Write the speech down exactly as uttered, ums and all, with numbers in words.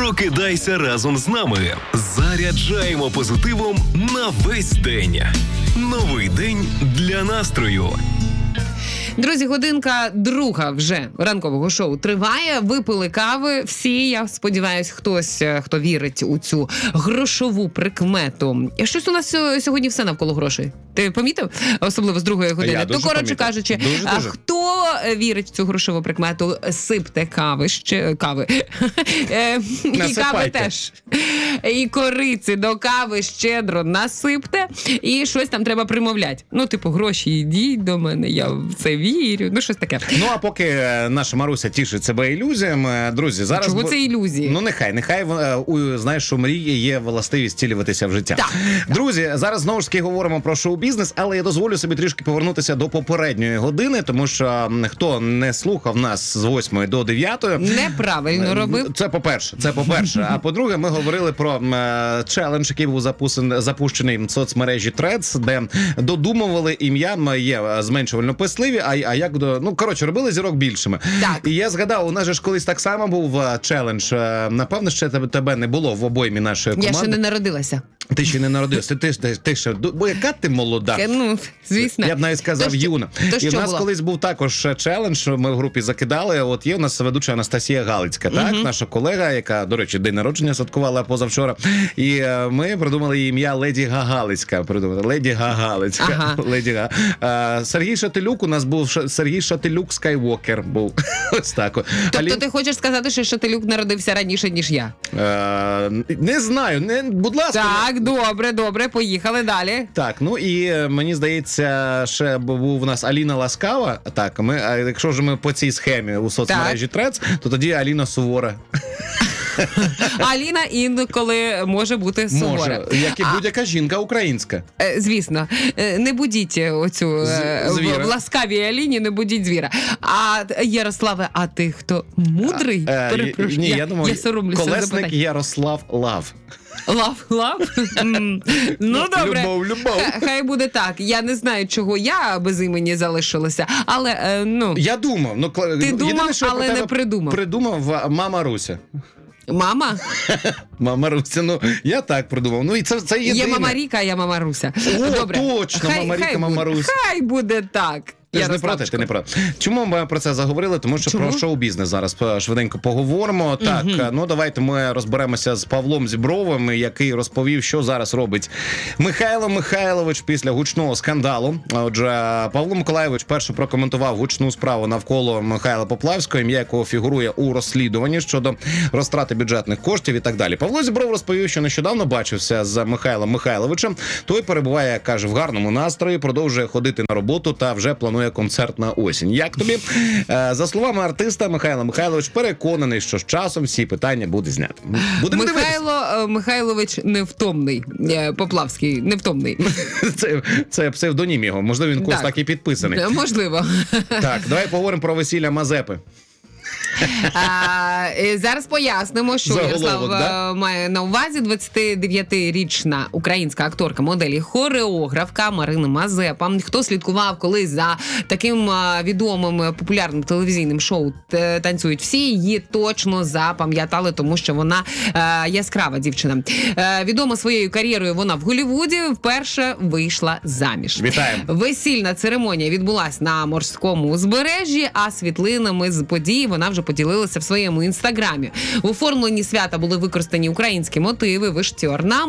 Прокидайся разом з нами. Заряджаємо позитивом на весь день. Новий день для настрою. Друзі, годинка друга вже ранкового шоу триває. Випили кави всі, я сподіваюся, хтось, хто вірить у цю грошову прикмету. І щось у нас сьогодні все навколо грошей. Ти помітив? Особливо з другої години. То, коротше помітив. кажучи, дуже, дуже. хто вірить в цю грошову прикмету, сипте кави, ще кави. І кави теж. І кориці до кави щедро насипте. І щось там треба примовляти. Ну, типу, гроші йдіть до мене, я в це вірю. Ну, щось таке. Ну, а поки наша Маруся тішить себе ілюзіями, друзі, зараз... Чого це ілюзії? Ну, нехай, нехай, знаєш, у мрії є властивість втілюватися в життя. Так. Друзі, зараз знову ж таки говоримо про шоу-бізнес, але я дозволю собі трішки повернутися до попередньої години, тому що хто не слухав нас з восьмої до дев'ятої... Неправильно робив. Це по-перше, це по-перше. А по-друге, ми говорили про е, челендж, який був запущений, запущений в соцмережі Threads, де додумували ім'я, є зменшувально писливі, а, а як до... Ну, коротше, робили зірок більшими. Так. І я згадав, у нас же ж колись так само був челендж. Напевно, ще тебе не було в обоймі нашої команди. Я ще не народилася. Ти ще не народився. Ти, ти, ти ще... Бо яка ти молода? Ну, звісно. Я б навіть сказав то юна. То і в нас було? колись був також челендж, ми в групі закидали. От є у нас ведуча Анастасія Галицька, так? Uh-huh. Наша колега, яка, до речі, день народження святкувала позавчора. І е, ми придумали її ім'я Леді Гагалицька. Придумали. Леді Гагалицька. Ага. Леді Га. Е, Сергій Шателюк у нас був, Сергій Шателюк Скайвокер був. Ось так. Тобто Алі... ти хочеш сказати, що Шателюк народився раніше, ніж я? Е, не знаю, не, будь ласка. Так, добре, добре, поїхали далі. Так, ну і мені здається, ще був у нас Аліна Ласкава. Так, ми, а якщо ж ми по цій схемі у соцмережі Threads, то тоді Аліна Сувора. Аліна інколи може бути сувора. Може, як і будь-яка жінка українська. Е, звісно. Е, не будіть оцю е, в ласкавій Аліні, не будіть звіра. А Ярославе, а ти хто? Мудрий? А, е, Перепрошую. Ні, я, я думаю, я соромлюся колесник запитати. Ярослав Лав. Лав, лав? Ну, добре. Любов, любов. Хай буде так. Я не знаю, чого я без імені залишилася, але, е, ну... Я думав. Ну, Ти єдине, думав, що але не придумав. Придумав мама Руся. Мама? Мама Руся, ну, я так придумав. Ну, і це, це єдине. Є мама Ріка, а я мама Руся. О, добре. точно, хай, мама Ріка, хай мама буде, Руся. Хай буде так. Ти ж не проти, ти не проти. Чому ми про це заговорили? Тому що Чому? Про шоу-бізнес зараз швиденько поговоримо. Так, угу. Ну давайте ми розберемося з Павлом Зібровим, який розповів, що зараз робить Михайло Михайлович після гучного скандалу. Отже, Павло Миколайович перше прокоментував гучну справу навколо Михайла Поплавського, ім'я якого фігурує у розслідуванні щодо розтрати бюджетних коштів і так далі. Павло Зібров розповів, що нещодавно бачився з Михайлом Михайловичем. Той перебуває, каже, в гарному настрої, продовжує ходити на роботу та вже планує концерт на осінь. Як тобі? За словами артиста, Михайло Михайлович переконаний, що з часом всі питання буде знято. Будемо Михайло дивитися. Михайлович невтомний. Поплавський невтомний. Це, це псевдонім його. Можливо, він когось так. так і підписаний. Можливо. Так, давай поговоримо про весілля Мазепи. А, зараз пояснимо, що Заголовок, Ярослав да? має на увазі. Двадцятидев'ятирічна українська акторка, модель і хореографка Марина Мазепа. Хто слідкував колись за таким відомим популярним телевізійним шоу «Танцюють всі», її точно запам'ятали, тому що вона е, яскрава дівчина. Е, відома своєю кар'єрою вона в Голлівуді, вперше вийшла заміж. Вітаємо. Весільна церемонія відбулась на морському узбережжі, а світлинами з події вона вже поділилася в своєму інстаграмі. В оформленні свята були використані українські мотиви, вишиті орнаменти.